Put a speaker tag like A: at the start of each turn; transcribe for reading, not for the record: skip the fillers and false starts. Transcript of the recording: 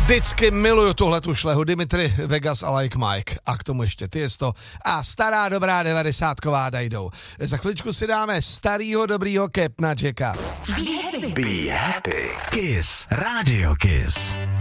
A: Vždycky miluju tuhletu šlehu, Dimitri Vegas a Like Mike. A k tomu ještě Tiesto a stará dobrá 90ková dajdou. Za chviličku si dáme starýho dobrýho Capna Jacka.
B: Be happy. Kiss. Radio Kiss.